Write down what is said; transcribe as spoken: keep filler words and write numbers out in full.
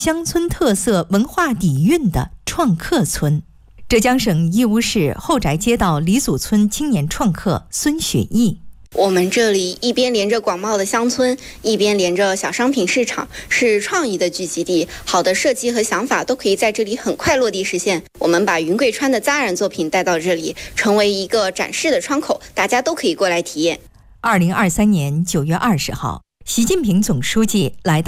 乡村特色文化底蕴的创客村。浙江省义乌市后宅街道李祖村青年创客孙雪毅。 我们这里一边连着广袤的乡村，一边连着小商品市场，是创意的聚集地。好的设计和想法都可以在这里很快落地实现。我们把云贵川的扎染作品带到这里，成为一个展示的窗口，大家都可以过来体验。 二零二三年九月二十号，习近平总书记来到